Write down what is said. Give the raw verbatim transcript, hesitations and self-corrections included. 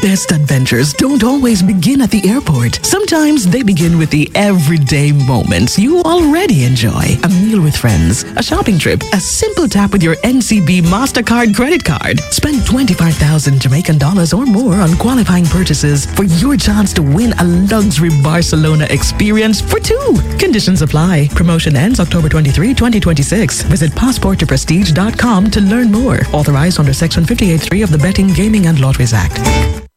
best adventures don't always begin at the airport. Sometimes they begin with the everyday moments you already enjoy. A meal with friends, a shopping trip, a simple tap with your N C B MasterCard credit card. Spend twenty-five thousand Jamaican dollars or more on qualifying purchases for your chance to win a luxury Barcelona experience for two. Conditions apply. Promotion ends October twenty-third, twenty twenty-six. Visit passport to prestige dot com to learn more. Authorized under Section fifty-eight three of the Betting, Gaming and Lotteries Act.